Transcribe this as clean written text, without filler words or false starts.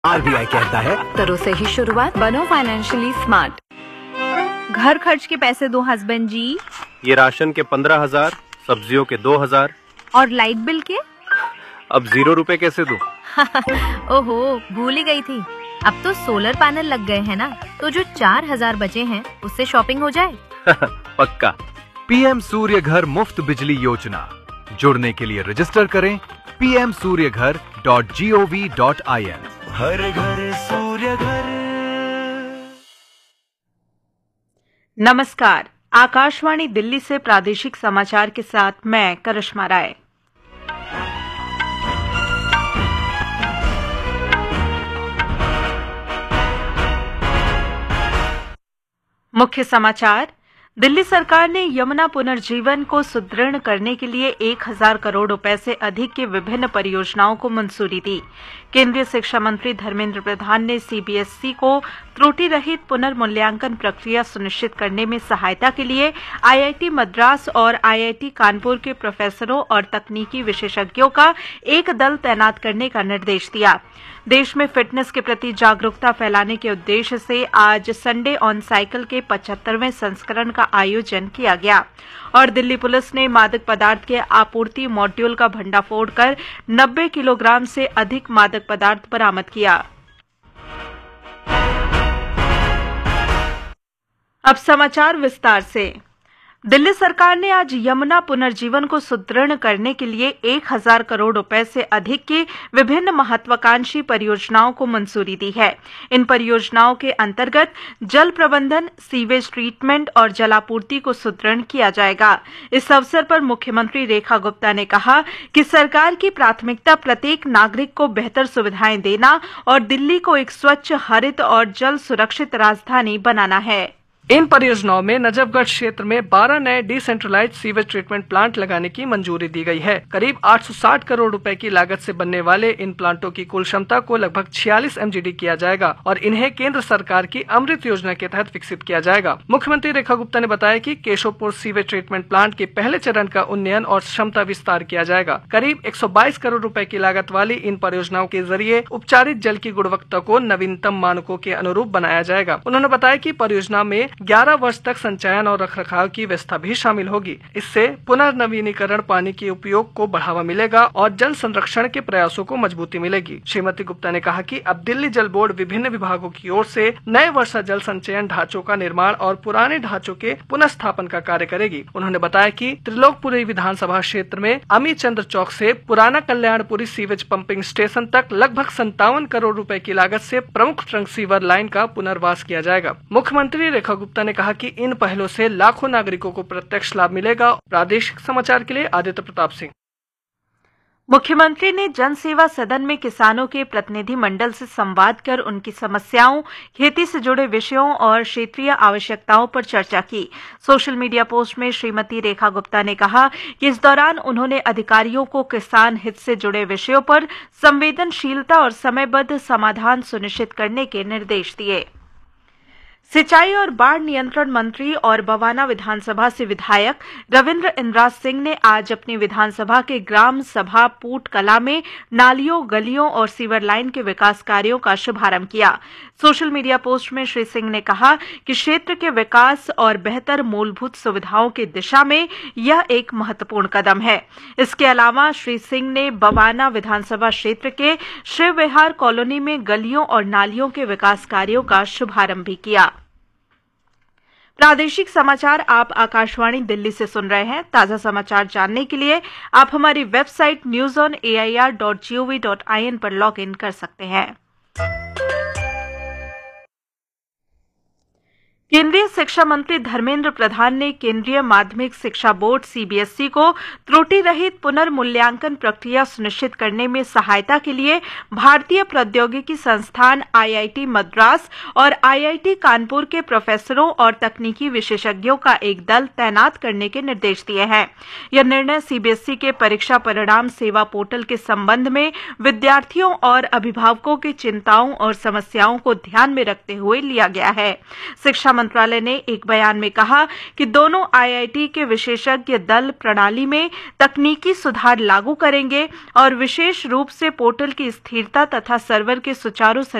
RBI कहता है करो से ही शुरुआत, बनो फाइनेंशियली स्मार्ट। घर खर्च के पैसे दो हस्बैंड जी। ये राशन के 15,000, सब्जियों के 2,000 और लाइट बिल के? अब 0 रुपए कैसे दूं? ओहो, भूल ही गई थी। अब तो सोलर पैनल लग गए हैं ना, तो जो 4,000 बचे हैं उससे शॉपिंग हो जाए। पक्का। पीएम सूर्य घर मुफ्त बिजली योजना। जुड़ने के लिए रजिस्टर करें pmsuryaghar.gov.in। हर घर सूर्य घर। नमस्कार, आकाशवाणी दिल्ली से प्रादेशिक समाचार के साथ मैं करिश्मा राय। मुख्य समाचार। दिल्ली सरकार ने यमुना पुनर्जीवन को सुदृढ़ करने के लिए 1,000 करोड़ रुपए से अधिक की विभिन्न परियोजनाओं को मंजूरी दी। केंद्रीय शिक्षा मंत्री धर्मेंद्र प्रधान ने सीबीएसई को त्रुटि रहित पुनर्मूल्यांकन प्रक्रिया सुनिश्चित करने में सहायता के लिए आईआईटी मद्रास और आईआईटी कानपुर के प्रोफेसरों और तकनीकी विशेषज्ञों का एक दल तैनात करने का निर्देश दिया। देश में फिटनेस के प्रति जागरूकता फैलाने के उद्देश्य से आज संडे ऑन साइकिल के 75वें संस्करण का आयोजन किया गया और दिल्ली पुलिस ने मादक पदार्थ के आपूर्ति मॉड्यूल का भंडाफोड़ कर 90 किलोग्राम से अधिक मादक पदार्थ बरामद किया। अब समाचार विस्तार से। दिल्ली सरकार ने आज यमुना पुनर्जीवन को सुदृढ़ करने के लिए 1,000 करोड़ रुपए से अधिक की विभिन्न महत्वाकांक्षी परियोजनाओं को मंजूरी दी है। इन परियोजनाओं के अंतर्गत जल प्रबंधन, सीवेज ट्रीटमेंट और जलापूर्ति को सुदृढ़ किया जाएगा। इस अवसर पर मुख्यमंत्री रेखा गुप्ता ने कहा कि सरकार की प्राथमिकता प्रत्येक नागरिक को बेहतर सुविधाएं देना और दिल्ली को एक स्वच्छ, हरित और जल सुरक्षित राजधानी बनाना है। इन परियोजनाओं में नजफगढ़ क्षेत्र में 12 नए डिसेंट्रलाइज्ड सीवेज ट्रीटमेंट प्लांट लगाने की मंजूरी दी गई है। करीब 860 करोड़ रुपए की लागत से बनने वाले इन प्लांटों की कुल क्षमता को लगभग 46 MGD किया जाएगा और इन्हें केंद्र सरकार की अमृत योजना के तहत विकसित किया जाएगा। मुख्यमंत्री रेखा गुप्ता ने बताया कि केशवपुर सीवेज ट्रीटमेंट प्लांट के पहले चरण का उन्नयन और क्षमता विस्तार किया जाएगा। करीब 122 करोड़ रुपए की लागत वाली इन परियोजनाओं के जरिए उपचारित जल की गुणवत्ता को नवीनतम मानकों के अनुरूप बनाया जाएगा। उन्होंने बताया कि परियोजना में 11 वर्ष तक संचयन और रखरखाव की व्यवस्था भी शामिल होगी। इससे पुनर्नवीनीकरण पानी के उपयोग को बढ़ावा मिलेगा और जल संरक्षण के प्रयासों को मजबूती मिलेगी। श्रीमती गुप्ता ने कहा कि अब दिल्ली जल बोर्ड विभिन्न विभागों की ओर से नए वर्षा जल संचयन ढांचों का निर्माण और पुराने ढांचों के पुनर्स्थापन का कार्य करेगी। उन्होंने बताया कि त्रिलोकपुरी विधानसभा क्षेत्र में अमी चंद्र चौक से पुराना कल्याणपुरी सीवेज पंपिंग स्टेशन तक लगभग 57 करोड़ रुपए की लागत से प्रमुख ट्रंक सीवर लाइन का पुनर्वास किया जाएगा। मुख्यमंत्री रेखा गुप्ता ने कहा कि इन पहलों से लाखों नागरिकों को प्रत्यक्ष लाभ मिलेगा। प्रादेशिक समाचार के लिए आदित्य प्रताप सिंह। मुख्यमंत्री ने जन सेवा सदन में किसानों के प्रतिनिधि मंडल से संवाद कर उनकी समस्याओं, खेती से जुड़े विषयों और क्षेत्रीय आवश्यकताओं पर चर्चा की। सोशल मीडिया पोस्ट में श्रीमती रेखा गुप्ता ने कहा कि इस दौरान उन्होंने अधिकारियों को किसान हित से जुड़े विषयों पर संवेदनशीलता और समयबद्ध समाधान सुनिश्चित करने के निर्देश दिए। सिंचाई और बाढ़ नियंत्रण मंत्री और बवाना विधानसभा से विधायक रविंद्र इंद्राज सिंह ने आज अपनी विधानसभा के ग्राम सभा पूट कला में नालियों, गलियों और सीवर लाइन के विकास कार्यों का शुभारंभ किया। सोशल मीडिया पोस्ट में श्री सिंह ने कहा कि क्षेत्र के विकास और बेहतर मूलभूत सुविधाओं की दिशा में यह एक महत्वपूर्ण कदम है। इसके अलावा श्री सिंह ने बवाना विधानसभा क्षेत्र के शिव विहार कॉलोनी में गलियों और नालियों के विकास कार्यों का शुभारंभ भी किया। प्रादेशिक समाचार आप आकाशवाणी दिल्ली से सुन रहे हैं। ताजा समाचार जानने के लिए आप हमारी वेबसाइट newsonair.gov.in पर लॉग इन कर सकते हैं। केंद्रीय शिक्षा मंत्री धर्मेंद्र प्रधान ने केंद्रीय माध्यमिक शिक्षा बोर्ड सीबीएसई को त्रुटि रहित पुनर्मूल्यांकन प्रक्रिया सुनिश्चित करने में सहायता के लिए भारतीय प्रौद्योगिकी संस्थान आईआईटी मद्रास और आईआईटी कानपुर के प्रोफेसरों और तकनीकी विशेषज्ञों का एक दल तैनात करने के निर्देश दिए हैं। यह निर्णय सीबीएसई के परीक्षा परिणाम सेवा पोर्टल के संबंध में विद्यार्थियों और अभिभावकों की चिंताओं और समस्याओं को ध्यान में रखते हुए लिया गया है। शिक्षा मंत्रालय ने एक बयान में कहा कि दोनों IIT के विशेषज्ञ दल प्रणाली में तकनीकी सुधार लागू करेंगे और विशेष रूप से पोर्टल की स्थिरता तथा सर्वर के सुचारू